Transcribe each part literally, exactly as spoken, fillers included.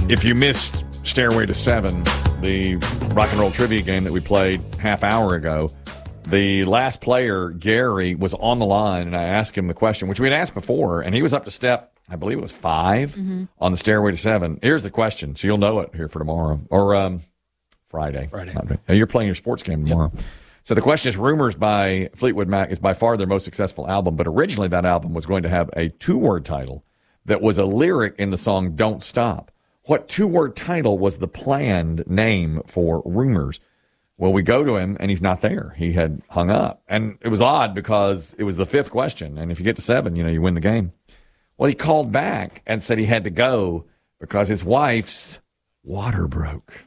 If you missed Stairway to Seven, the rock and roll trivia game that we played half hour ago, the last player, Gary, was on the line, and I asked him the question, which we had asked before, and he was up to step, I believe it was five mm-hmm. on the Stairway to Seven. Here's the question, so you'll know it here for tomorrow, or um, Friday. Friday. You're playing your sports game tomorrow. Yep. So the question is, Rumors by Fleetwood Mac is by far their most successful album, but originally that album was going to have a two-word title that was a lyric in the song Don't Stop. What two-word title was the planned name for Rumors? Well, we go to him, and he's not there. He had hung up. And it was odd because it was the fifth question, and if you get to seven, you know, you win the game. Well, he called back and said he had to go because his wife's water broke.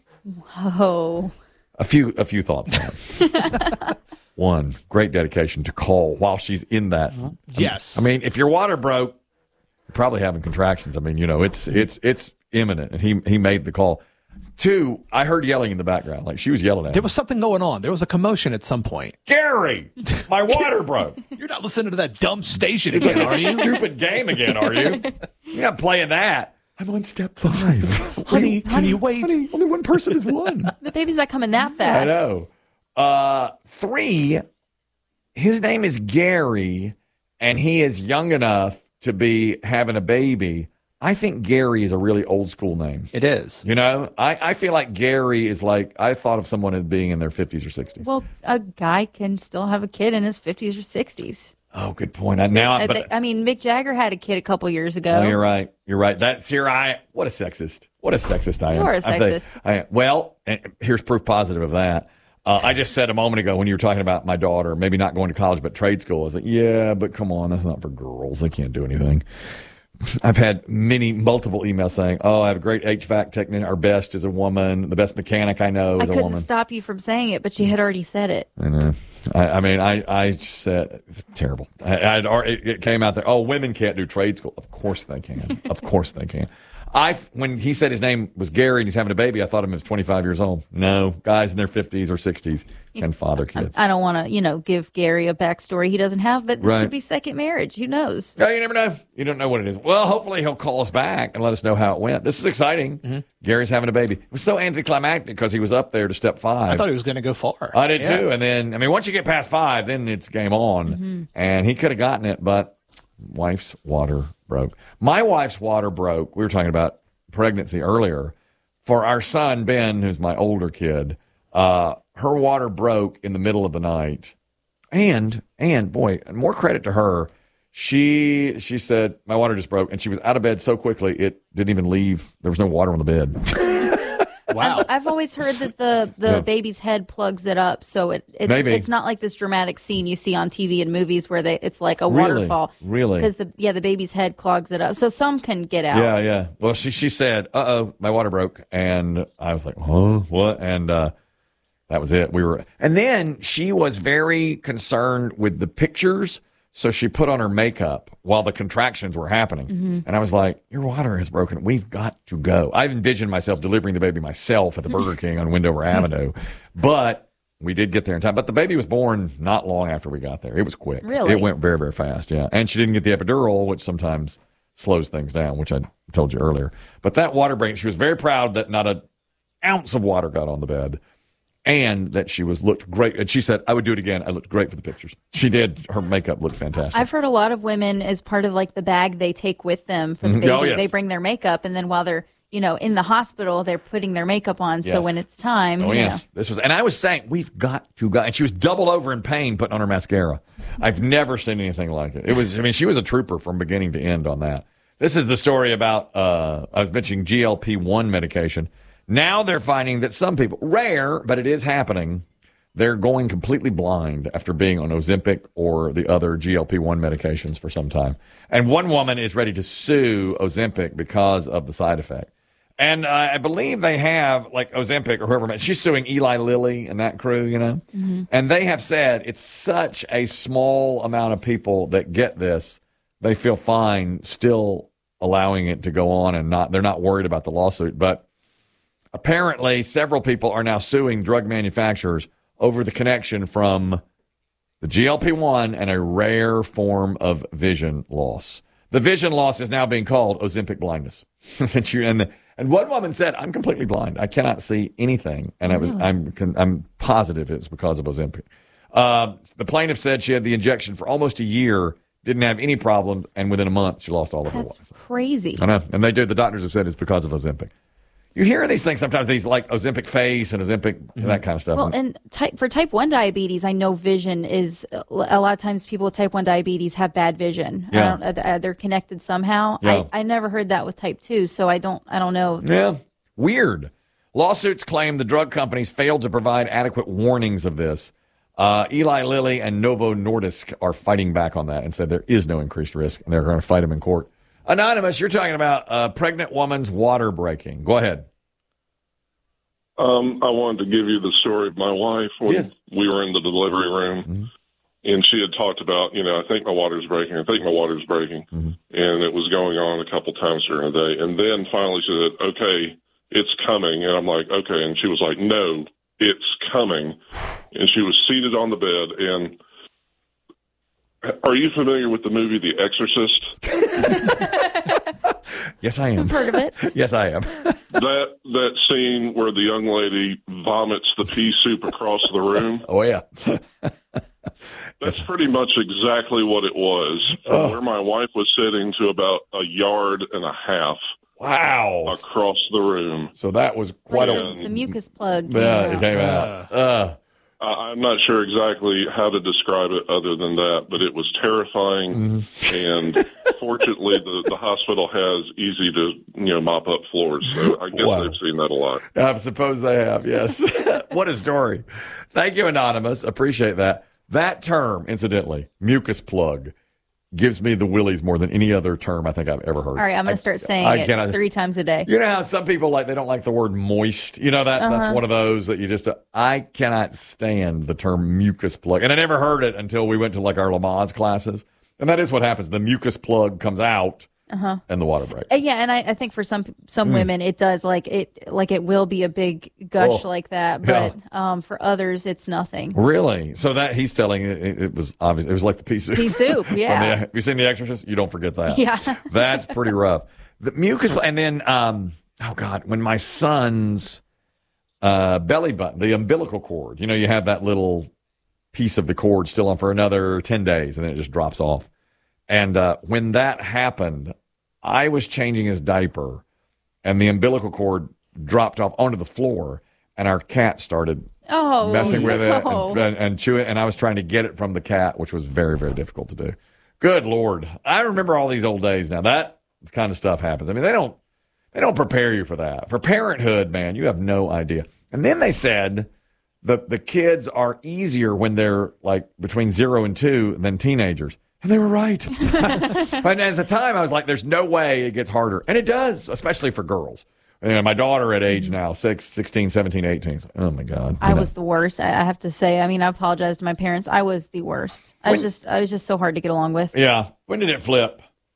Whoa. A few a few thoughts on it. One, great dedication to call while she's in that. Yes. I mean, if your water broke, you're probably having contractions. I mean, you know, it's it's it's imminent, and he he made the call. Two, I heard yelling in the background. Like, she was yelling at There him. was something going on. There was a commotion at some point. Gary, my water broke. You're not listening to that dumb station It's like again, a are you? stupid game again, are you? You're not playing that. I'm on step five. Honey, can you wait? Honey, only one person has won. The baby's not coming that fast. I know. Uh, three, his name is Gary, and he is young enough to be having a baby. I think Gary is a really old school name. It is. You know, I, I feel like Gary is like, I thought of someone as being in their fifties or sixties. Well, a guy can still have a kid in his fifties or sixties. Oh, good point. I, now, I, but, I mean, Mick Jagger had a kid a couple years ago. Oh, you're right. You're right. That's here. I what a sexist. What a sexist I am. You are a I think- sexist. I, well, and here's proof positive of that. Uh, I just said a moment ago when you were talking about my daughter, maybe not going to college, but trade school. I was like, yeah, but come on, that's not for girls. They can't do anything. I've had many, multiple emails saying, oh, I have a great H V A C technician. Our best is a woman. The best mechanic I know I is a couldn't woman. stop you from saying it, but you had already said it. I know. I, I mean, I, I said, terrible. I, I'd already, it came out there, oh, women can't do trade school. Of course they can. Of course they can. I, when he said his name was Gary and he's having a baby, I thought him as twenty-five years old. No, guys in their fifties or sixties can father kids. I don't want to, you know, give Gary a backstory he doesn't have, but this Right. could be second marriage. Who knows? No, you never know. You don't know what it is. Well, hopefully he'll call us back and let us know how it went. This is exciting. Mm-hmm. Gary's having a baby. It was so anticlimactic because he was up there to step five. I thought he was going to go far. I did Yeah. too. And then, I mean, once you get past five, then it's game on. Mm-hmm. And he could have gotten it, but wife's water broke. My wife's water broke. We were talking about pregnancy earlier. For our son, Ben, who's my older kid, uh, her water broke in the middle of the night. And, and boy, more credit to her. She she said, my water just broke. And she was out of bed so quickly, it didn't even leave. There was no water on the bed. Wow. I've, I've always heard that the, the Yeah. baby's head plugs it up, so it it's Maybe. it's not like this dramatic scene you see on T V and movies where they it's like a Really? waterfall. Really? Because the yeah the baby's head clogs it up, so some can get out. Yeah, yeah. Well, she she said, "Uh oh, my water broke," and I was like, "Huh, what?" And uh, that was it. We were, and then she was very concerned with the pictures, so she put on her makeup while the contractions were happening. Mm-hmm. And I was like, "Your water is broken. We've got to go." I envisioned myself delivering the baby myself at the Burger King on Windover Avenue, but we did get there in time. But the baby was born not long after we got there. It was quick. Really? It went very, very fast. Yeah, and she didn't get the epidural, which sometimes slows things down, which I told you earlier. But that water break, she was very proud that not an ounce of water got on the bed, and that she was looked great. And she said, I would do it again. I looked great for the pictures. She did. Her makeup looked fantastic. I've heard a lot of women, as part of like the bag they take with them for the baby, Oh, yes. they bring their makeup, and then while they're you know in the hospital, they're putting their makeup on. So Yes. when it's time, Oh, you yes. know. This was, and I was saying, we've got to go. And she was doubled over in pain putting on her mascara. I've never seen anything like it. It was, I mean, she was a trooper from beginning to end on that. This is the story about, uh, I was mentioning G L P one medication. Now they're finding that some people, rare, but it is happening, they're going completely blind after being on Ozempic or the other G L P one medications for some time. And one woman is ready to sue Ozempic because of the side effect. And uh, I believe they have, like Ozempic or whoever, she's suing Eli Lilly and that crew, you know? Mm-hmm. And they have said it's such a small amount of people that get this, they feel fine still allowing it to go on and not, they're not worried about the lawsuit. But apparently several people are now suing drug manufacturers over the connection from the G L P one and a rare form of vision loss. The vision loss is now being called Ozempic blindness. and, the, And one woman said, "I'm completely blind. I cannot see anything." And I was, I'm, I'm positive it's because of Ozempic. Uh, the plaintiff said she had the injection for almost a year, didn't have any problems, and within a month she lost all of her That's weight. crazy. I know, and they do. The doctors have said it's because of Ozempic. You hear these things sometimes, these like Ozempic face and Ozempic, mm-hmm. that kind of stuff. Well, and type, for type one diabetes, I know vision is a lot of times people with type one diabetes have bad vision. Yeah. I don't, uh, they're connected somehow. Yeah. I, I never heard that with type two, so I don't I don't know. Yeah, weird. Lawsuits claim the drug companies failed to provide adequate warnings of this. Uh, Eli Lilly and Novo Nordisk are fighting back on that and said there is no increased risk, and they're going to fight them in court. Anonymous, you're talking about a pregnant woman's water breaking. Go ahead. Um, I wanted to give you the story of my wife when Yes. we were in the delivery room, Mm-hmm. and she had talked about, you know, I think my water's breaking, I think my water's breaking, Mm-hmm. and it was going on a couple times during the day. And then finally she said, okay, it's coming. And I'm like, okay. And she was like, no, it's coming. And she was seated on the bed. And are you familiar with the movie The Exorcist? Yes, I am. I've heard of it. Yes, I am. that that scene where the young lady vomits the pea soup across the room. Oh, yeah. That's pretty much exactly what it was. From Oh. where my wife was sitting to about a yard and a half Wow. across the room. So that was quite Like a... the, the mucus plug. Came Yeah, out. it came out. Uh, I, I'm not sure exactly how to describe it other than that, but it was terrifying. Mm-hmm. And fortunately, the, the hospital has easy to you know mop up floors, so I guess Wow. they've seen that a lot. I suppose they have, yes. What a story. Thank you, Anonymous. Appreciate that. That term, incidentally, mucus plug, gives me the willies more than any other term I think I've ever heard. All right, I'm going to start saying I it cannot- three times a day. You know how some people like they don't like the word moist. You know that Uh-huh. that's one of those that you just I cannot stand the term mucus plug, and I never heard it until we went to like our Lamaze classes, and that is what happens. The mucus plug comes out, Uh-huh. and the water breaks. Uh, yeah, and I, I think for some some Mm. women it does like it like it will be a big gush Oh. like that, but um, for others it's nothing. Really? So that he's telling it, it, it was obvious. It was like the pea soup. Pea soup, From yeah. the, have you seen The Exorcist? You don't forget that. Yeah. That's pretty rough. The mucus, and then um, oh god, when my son's uh, belly button, the umbilical cord. You know, you have that little piece of the cord still on for another ten days, and then it just drops off. And uh, when that happened, I was changing his diaper, and the umbilical cord dropped off onto the floor, and our cat started Oh, messing with it no. and, and, and chewing, and I was trying to get it from the cat, which was very, very difficult to do. Good Lord. I remember all these old days now. That kind of stuff happens. I mean, they don't they don't prepare you for that. For parenthood, man, you have no idea. And then they said the the kids are easier when they're like between zero and two than teenagers. And they were right. And at the time, I was like, there's no way it gets harder. And it does, especially for girls. You know, my daughter at age now, six, sixteen, seventeen, eighteen. It's like, oh, my God. I You know. was the worst. I, I have to say. I mean, I apologize to my parents. I was the worst. I was When- just I was just so hard to get along with. Yeah. When did it flip?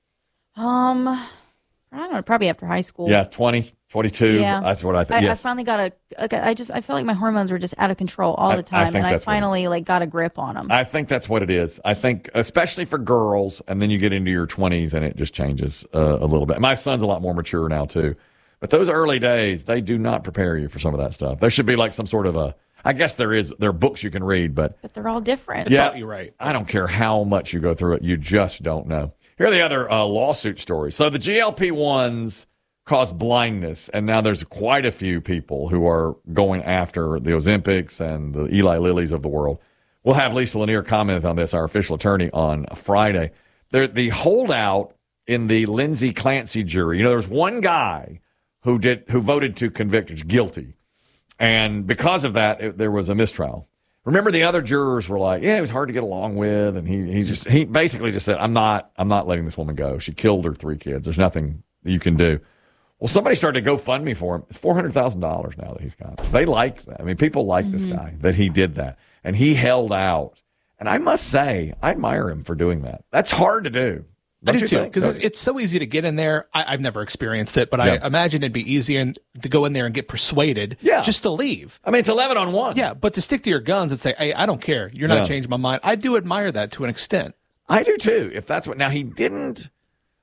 Um, I don't know. Probably after high school. Yeah, twenty, twenty-two. Yeah. That's what I think. I, I Yes. finally got a. like, I just I felt like my hormones were just out of control all I- the I time, think and I that's what it- finally like got a grip on them. I think that's what it is. I think, especially for girls, and then you get into your twenties and it just changes uh, a little bit. My son's a lot more mature now, too. But those early days, they do not prepare you for some of that stuff. There should be like some sort of a, I guess there is, there are books you can read, but but they're all different. yeah, You're right. I don't care how much you go through it. You just don't know. Here are the other uh, lawsuit stories. So the G L P ones cause blindness, and now there's quite a few people who are going after the Ozempics and the Eli Lillys of the world. We'll have Lisa Lanier comment on this, our official attorney, on Friday. There, the holdout in the Lindsay Clancy jury, you know, there was one guy who did who voted to convict guilty, and because of that, it, there was a mistrial. Remember, the other jurors were like, "Yeah, he was hard to get along with," and he he just he basically just said, "I'm not I'm not letting this woman go. She killed her three kids. There's nothing that you can do." Well, somebody started to GoFundMe for him. It's four hundred thousand dollars now that he's got. They like that. I mean, people like this guy that he did that, and he held out. And I must say, I admire him for doing that. That's hard to do. I Don't do you too, think? because it's, it's so easy to get in there. I, I've never experienced it, but Yeah. I imagine it'd be easier and, to go in there and get persuaded Yeah. just to leave. I mean, it's eleven on one. Yeah, but to stick to your guns and say, hey, I don't care. You're not Yeah. changing my mind. I do admire that to an extent. I do too. If that's what now he didn't.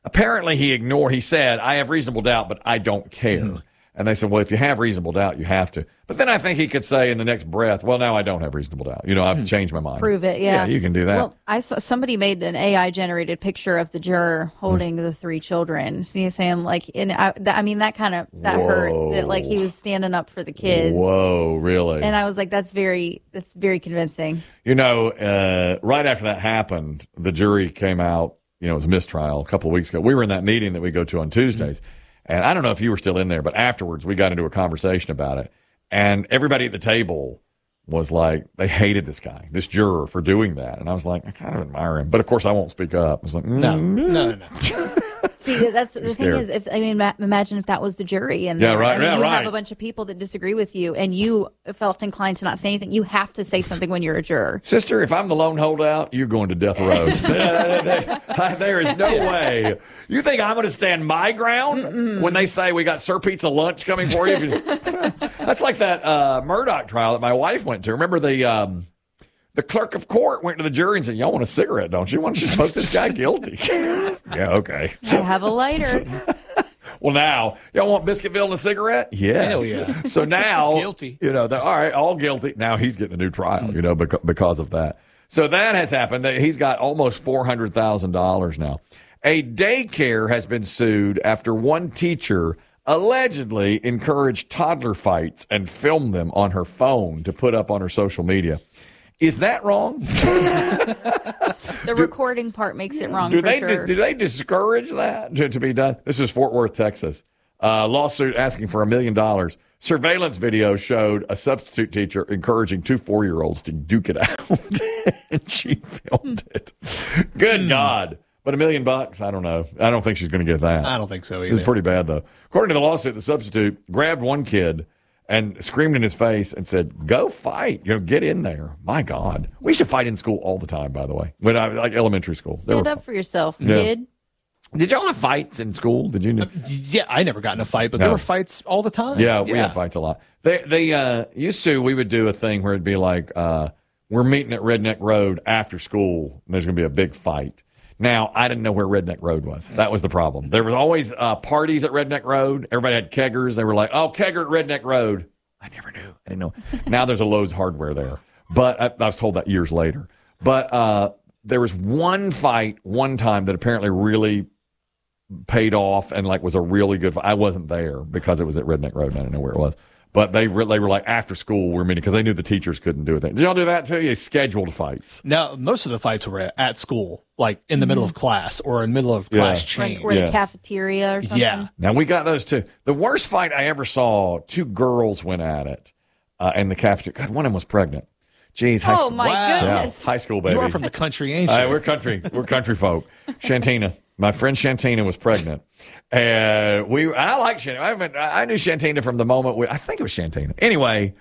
apparently he ignored, he said, I have reasonable doubt, but I don't care. Mm. And they said, well, if you have reasonable doubt, you have to. But then I think he could say in the next breath, well, now I don't have reasonable doubt. You know, I have to change my mind. Prove it, yeah. Yeah, you can do that. Well, I saw somebody made an A I-generated picture of the juror holding mm. the three children. So he's saying, like, and I, I mean, that kind of, that Whoa. hurt. That, like, he was standing up for the kids. Whoa, really? And I was like, that's very, that's very convincing. You know, uh, right after that happened, the jury came out, you know, it was a mistrial a couple of weeks ago. We were in that meeting that we go to on Tuesdays. Mm. And I don't know if you were still in there, but afterwards we got into a conversation about it. And everybody at the table was like, they hated this guy, this juror, for doing that. And I was like, I kind of admire him. But, of course, I won't speak up. I was like, mm, no, no, no, no. See, that's the scared. thing is, if I mean, ma- imagine if that was the jury, and yeah, right, I mean, yeah, you right. have a bunch of people that disagree with you, and you felt inclined to not say anything. You have to say something when you're a juror. Sister, if I'm the lone holdout, you're going to death row. There is no way. You think I'm going to stand my ground Mm-mm. when they say we got Sir Pizza lunch coming for you? That's like that uh, Murdoch trial that my wife went to. Remember the um, the clerk of court went to the jury and said, y'all want a cigarette, don't you? Why don't you smoke this guy guilty? Yeah, okay. I have a lighter. Well, now, y'all want Biscuitville and a cigarette? Yes. Hell yeah. So now, guilty. You know, all right, all guilty. Now he's getting a new trial, you know, because, because of that. So that has happened. He's got almost four hundred thousand dollars now. A daycare has been sued after one teacher allegedly encouraged toddler fights and filmed them on her phone to put up on her social media. Is that wrong? The do, recording part makes it wrong. Do for they sure. dis, do they discourage that to, to be done? This is Fort Worth, Texas. Uh, lawsuit asking for a million dollars. Surveillance video showed a substitute teacher encouraging two four-year-olds to duke it out, and she filmed it. Good God. But a million bucks, I don't know. I don't think she's going to get that. I don't think so either. It's pretty bad, though. According to the lawsuit, the substitute grabbed one kid and screamed in his face and said, go fight. You know, get in there. My God. We used to fight in school all the time, by the way, when I like elementary school. Stand up for yourself, Yeah. kid. Did y'all have fights in school? Did you know? Uh, yeah, I never got in a fight, but No. there were fights all the time. Yeah, we had fights a lot. They they uh, used to, we would do a thing where it'd be like, uh, we're meeting at Redneck Road after school, and there's going to be a big fight. Now, I didn't know where Redneck Road was. That was the problem. There was always uh, parties at Redneck Road. Everybody had keggers. They were like, oh, kegger at Redneck Road. I never knew. I didn't know. Now there's a Lowe's Hardware there. But I, I was told that years later. But uh, there was one fight one time that apparently really paid off and like was a really good fight. I wasn't there because it was at Redneck Road and I didn't know where it was. But they re- they were like after school we're meeting because they knew the teachers couldn't do it. Did y'all do that too? You scheduled fights. Now, most of the fights were at, at school, like in the middle of class or in the middle of class Yeah. change. Like, or Yeah. the cafeteria or something. Yeah. Now we got those too. The worst fight I ever saw, two girls went at it uh, in the cafeteria. God, one of them was pregnant. Jeez, high Oh, school. my Wow. Yeah, goodness. high school baby. You are from the country, ain't you? Uh, we're country. We're country folk. Shantina, my friend Shantina was pregnant, and we. I like Shantina. I, haven't- I knew Shantina from the moment we. I think it was Shantina. Anyway,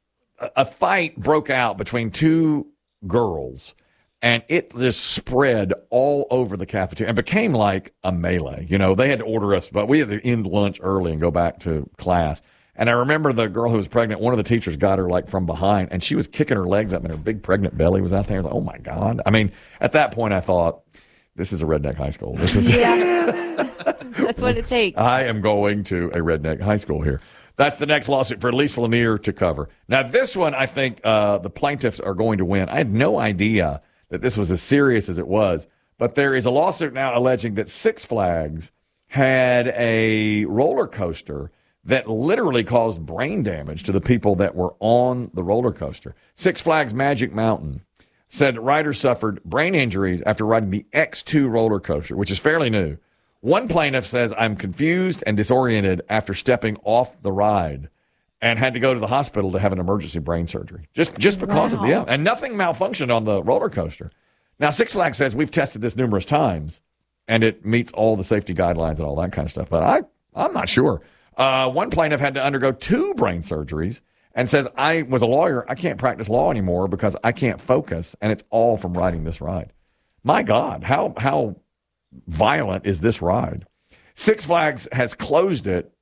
a, a fight broke out between two girls, and it just spread all over the cafeteria and became like a melee. You know, they had to order us, but we had to end lunch early and go back to class. And I remember the girl who was pregnant, one of the teachers got her like from behind and she was kicking her legs up and her big pregnant belly was out there. Like, oh my God. I mean, at that point I thought, this is a redneck high school. This is Yeah. That's what it takes. I am going to a redneck high school here. That's the next lawsuit for Lisa Lanier to cover. Now, this one, I think uh, the plaintiffs are going to win. I had no idea that this was as serious as it was, but there is a lawsuit now alleging that Six Flags had a roller coaster that literally caused brain damage to the people that were on the roller coaster. Six Flags Magic Mountain said riders suffered brain injuries after riding the X two roller coaster, which is fairly new. One plaintiff says, I'm confused and disoriented after stepping off the ride and had to go to the hospital to have an emergency brain surgery. Just just because Wow. of the, yeah, and nothing malfunctioned on the roller coaster. Now, Six Flags says we've tested this numerous times and it meets all the safety guidelines and all that kind of stuff. But I, I'm not sure. Uh, one plaintiff had to undergo two brain surgeries and says, I was a lawyer. I can't practice law anymore because I can't focus, and it's all from riding this ride. My God, how how violent is this ride? Six Flags has closed it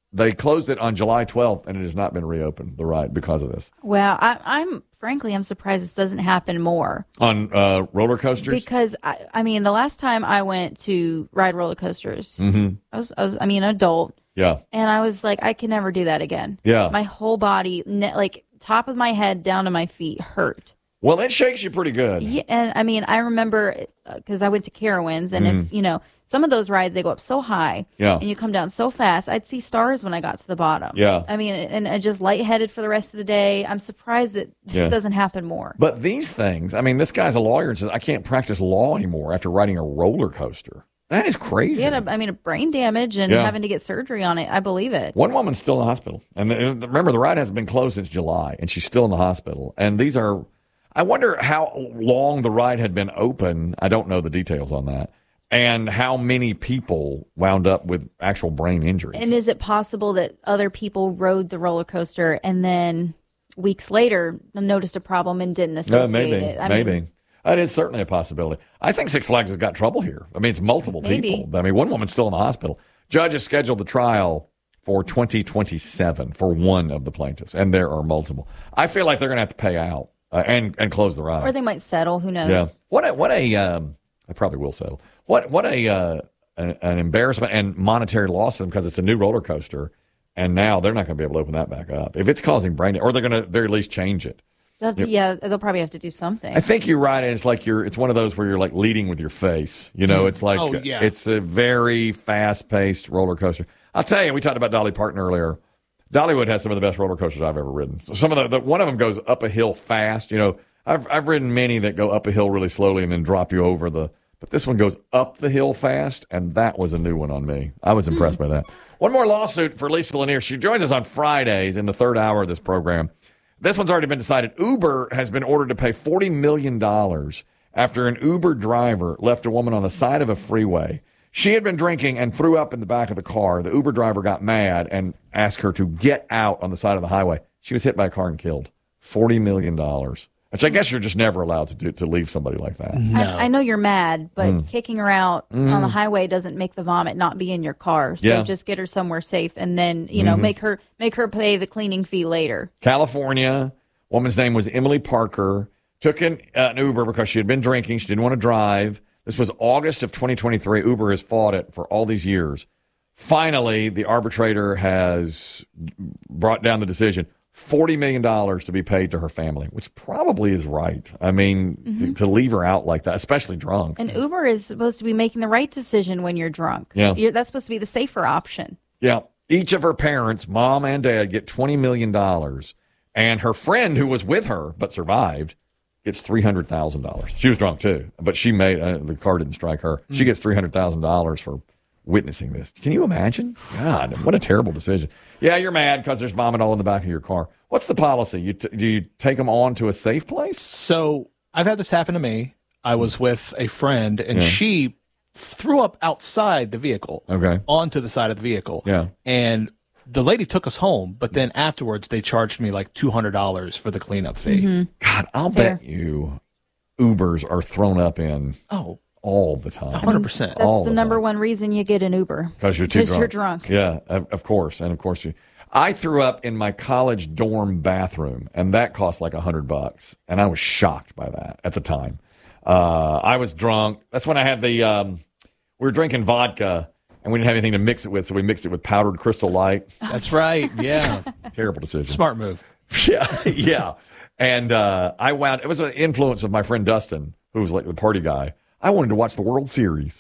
they closed it on July twelfth, and it has not been reopened, the ride, because of this. Well, I, I'm frankly, I'm surprised this doesn't happen more. On uh, roller coasters? Because, I, I mean, the last time I went to ride roller coasters, mm-hmm. I, was, I was, I mean, an adult. Yeah. And I was like, I can never do that again. Yeah. My whole body, ne- like top of my head down to my feet hurt. Well, it shakes you pretty good. Yeah, and I mean, I remember because uh, I went to Carowinds, and Mm. if you know some of those rides, they go up so high, Yeah. and you come down so fast. I'd see stars when I got to the bottom. Yeah. I mean, and, and just lightheaded for the rest of the day. I'm surprised that this Yeah. doesn't happen more. But these things, I mean, this guy's a lawyer and says, I can't practice law anymore after riding a roller coaster. That is crazy. He had, a, I mean, a brain damage and Yeah. having to get surgery on it. I believe it. One woman's still in the hospital. And the, remember, the ride hasn't been closed since July, and she's still in the hospital. And these are, I wonder how long the ride had been open. I don't know the details on that. And how many people wound up with actual brain injuries. And is it possible that other people rode the roller coaster and then weeks later noticed a problem and didn't No, associate maybe, it? I maybe. mean, That is certainly a possibility. I think Six Flags has got trouble here. I mean, it's multiple Maybe. people. I mean, one woman's still in the hospital. Judge has scheduled the trial for twenty twenty-seven for one of the plaintiffs, and there are multiple. I feel like they're going to have to pay out uh, and and close the ride. or they might settle. Who knows? Yeah. What a what a um, I probably will settle. What what a uh, an, an embarrassment and monetary loss to them because it's a new roller coaster, and now they're not going to be able to open that back up if it's causing brain, or they're going to at the very least change it. They'll, Yeah, they'll probably have to do something. I think you're right. And it's like you're. It's one of those where you're like leading with your face. You know, it's like Oh, yeah. it's a very fast paced roller coaster. I'll tell you. We talked about Dolly Parton earlier. Dollywood has some of the best roller coasters I've ever ridden. So some of the, the one of them goes up a hill fast. You know, I've I've ridden many that go up a hill really slowly and then drop you over the. But this one goes up the hill fast, and that was a new one on me. I was impressed by that. One more lawsuit for Lisa Lanier. She joins us on Fridays in the third hour of this program. This one's already been decided. Uber has been ordered to pay forty million dollars after an Uber driver left a woman on the side of a freeway. She had been drinking and threw up in the back of the car. The Uber driver got mad and asked her to get out on the side of the highway. She was hit by a car and killed. forty million dollars. Which I guess you're just never allowed to do to leave somebody like that. No. I, I know you're mad, but Mm. kicking her out on the highway doesn't make the vomit not be in your car. So Yeah. just get her somewhere safe, and then you know Mm-hmm. make her make her pay the cleaning fee later. California, woman's name was Emily Parker, took an, uh, an Uber because she had been drinking. She didn't want to drive. This was August of twenty twenty-three. Uber has fought it for all these years. Finally, the arbitrator has brought down the decision. forty million dollars to be paid to her family, which probably is right. I mean, Mm-hmm. to, to leave her out like that, especially drunk. And Uber is supposed to be making the right decision when you're drunk. Yeah. You're, that's supposed to be the safer option. Yeah. Each of her parents, mom and dad, get twenty million dollars. And her friend who was with her but survived gets three hundred thousand dollars. She was drunk too, but she made uh, the car didn't strike her. She gets three hundred thousand dollars for witnessing this. Can you imagine? God, what a terrible decision. Yeah, you're mad because there's vomit all in the back of your car. What's the policy? You t- do you take them on to a safe place? So I've had this happen to me. I was with a friend, and Yeah. she threw up outside the vehicle, Okay. onto the side of the vehicle. Yeah. And the lady took us home, but then afterwards they charged me like two hundred dollars for the cleanup fee. God, I'll Fair. bet you Ubers are thrown up in Oh, all the time. one hundred percent. That's All the the number time. one reason you get an Uber. Because you're too drunk. you're drunk. Yeah, of, of course. And of course you. I threw up in my college dorm bathroom, and that cost like a hundred bucks. And I was shocked by that at the time. Uh, I was drunk. That's when I had the, um, we were drinking vodka, and we didn't have anything to mix it with, so we mixed it with powdered Crystal Light. That's right. Yeah. Terrible decision. Smart move. Yeah, yeah. And uh, I wound, it was an influence of my friend Dustin, who was like the party guy. I wanted to watch the World Series.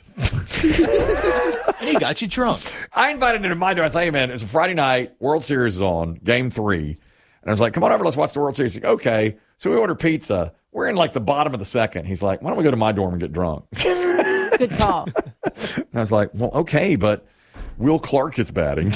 And he got you drunk. I invited him to my door. I was like, hey, man, it's a Friday night. World Series is on, game three. And I was like, come on over, let's watch the World Series. He's like, okay. So we ordered pizza. We're in like the bottom of the second. He's like, why don't we go to my dorm and get drunk? Good call. And I was like, well, okay, but Will Clark is batting.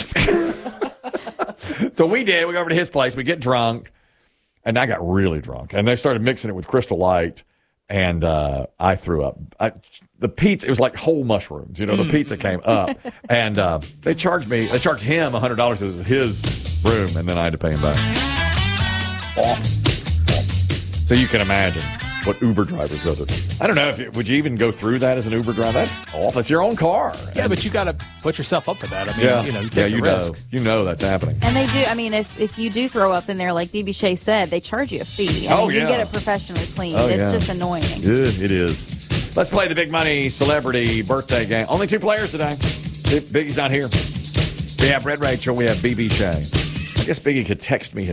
So we did. We go over to his place. We get drunk. And I got really drunk. And they started mixing it with Crystal Light. And uh, I threw up. I, the pizza, it was like whole mushrooms. You know, the pizza came up. And uh, they charged me, they charged him one hundred dollars. It was his room. And then I had to pay him back. Awful. So you can imagine. what Uber drivers go through. I don't know if it, would you even go through that as an Uber driver? That's awful. It's your own car. Yeah, and, but you got to put yourself up for that. I mean, yeah, you know, you take yeah, the you risk. know, you know that's happening. And they do. I mean, if if you do throw up in there, like B B Shea said, they charge you a fee. I Oh, mean, you yeah. get it professionally cleaned. Oh, it's yeah. just annoying. Ugh, it is. Let's play the Big Money Celebrity Birthday Game. Only two players today. Biggie's not here. We have Red Rachel. We have B B Shea. I guess Biggie could text me his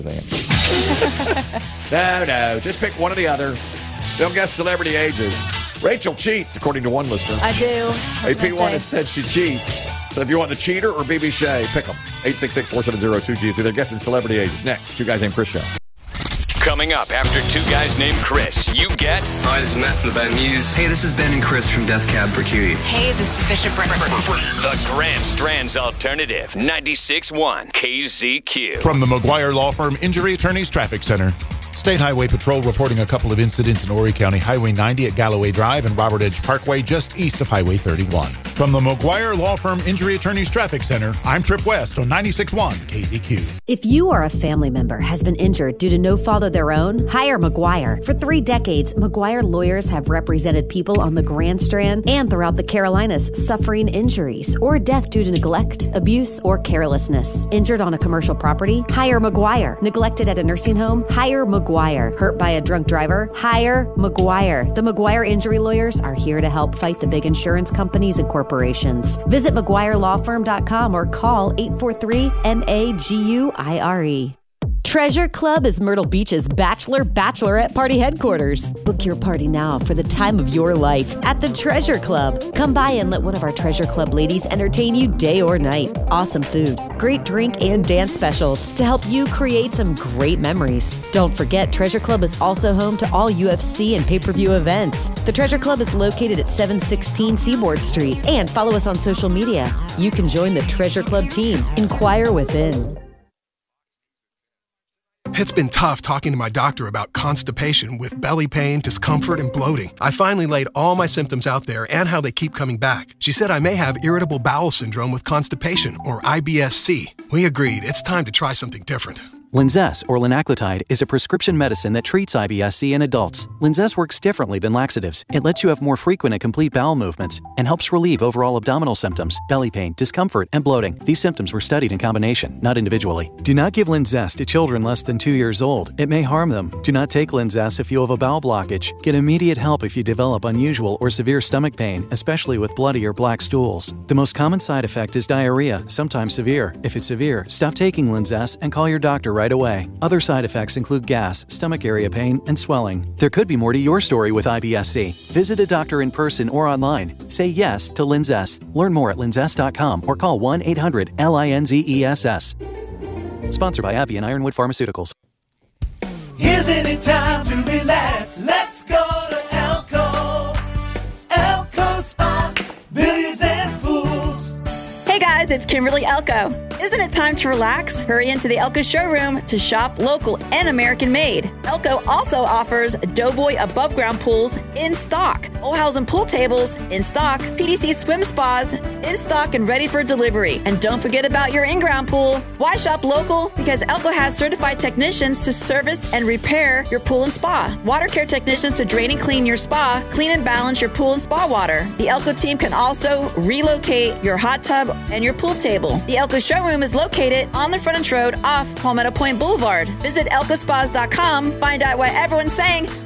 answer. no, no. Just pick one or the other. Don't guess celebrity ages. Rachel cheats, according to one listener. I do. A P one has said she cheats. So if you want the cheater or B B Shea, pick them. eight six six, four seven zero, two G. It's either guessing celebrity ages. Next, Two Guys Named Chris Show. Coming up after Two Guys Named Chris, you get... Hi, this is Matt from the band Muse. Hey, this is Ben and Chris from Death Cab for Cutie. Hey, this is Bishop Brent. The Grand Strands Alternative, ninety-six point one K Z Q. From the McGuire Law Firm Injury Attorneys Traffic Center. State Highway Patrol reporting a couple of incidents in Horry County, Highway ninety at Galloway Drive and Robert Edge Parkway just east of Highway thirty-one. From the McGuire Law Firm Injury Attorneys Traffic Center, I'm Trip West on ninety-six point one K Z Q. If you or a family member has been injured due to no fault of their own, hire McGuire. For three decades, McGuire lawyers have represented people on the Grand Strand and throughout the Carolinas suffering injuries or death due to neglect, abuse, or carelessness. Injured on a commercial property? Hire McGuire. Neglected at a nursing home? Hire McGuire. Hurt by a drunk driver? Hire McGuire. The McGuire injury lawyers are here to help fight the big insurance companies and corporations. Visit McGuire Law Firm dot com or call eight four three M A G U I R E. Treasure Club is Myrtle Beach's Bachelor Bachelorette Party headquarters. Book your party now for the time of your life at the Treasure Club. Come by and let one of our Treasure Club ladies entertain you day or night. Awesome food, great drink, and dance specials to help you create some great memories. Don't forget, Treasure Club is also home to all U F C and pay-per-view events. The Treasure Club is located at seven sixteen Seaboard Street. And follow us on social media. You can join the Treasure Club team. Inquire within. It's been tough talking to my doctor about constipation with belly pain, discomfort, and bloating. I finally laid all my symptoms out there and how they keep coming back. She said I may have irritable bowel syndrome with constipation, or I B S C. We agreed it's time to try something different. Linzess, or linaclotide, is a prescription medicine that treats I B S C in adults. Linzess works differently than laxatives. It lets you have more frequent and complete bowel movements and helps relieve overall abdominal symptoms, belly pain, discomfort, and bloating. These symptoms were studied in combination, not individually. Do not give Linzess to children less than two years old. It may harm them. Do not take Linzess if you have a bowel blockage. Get immediate help if you develop unusual or severe stomach pain, especially with bloody or black stools. The most common side effect is diarrhea, sometimes severe. If it's severe, stop taking Linzess and call your doctor right away. Other side effects include gas, stomach area pain, and swelling. There could be more to your story with I B S C. Visit a doctor in person or online. Say yes to Linzess. Learn more at linzess dot com or call one eight hundred L I N Z E S S. Sponsored by AbbVie and Ironwood Pharmaceuticals. Isn't it time to relax? Let's go to Elko. Elko Spas, billiards and pools. Hey guys, it's Kimberly Elko. Isn't it time to relax? Hurry into the Elko showroom to shop local and American made. Elko also offers Doughboy above ground pools in stock, Olhausen pool tables in stock, P D C swim spas in stock and ready for delivery. And don't forget about your in-ground pool. Why shop local? Because Elko has certified technicians to service and repair your pool and spa. Water care technicians to drain and clean your spa, clean and balance your pool and spa water. The Elko team can also relocate your hot tub and your pool table. The Elko showroom is located on the frontage road off Palmetto Point Boulevard. Visit elko spas dot com. Find out why everyone's saying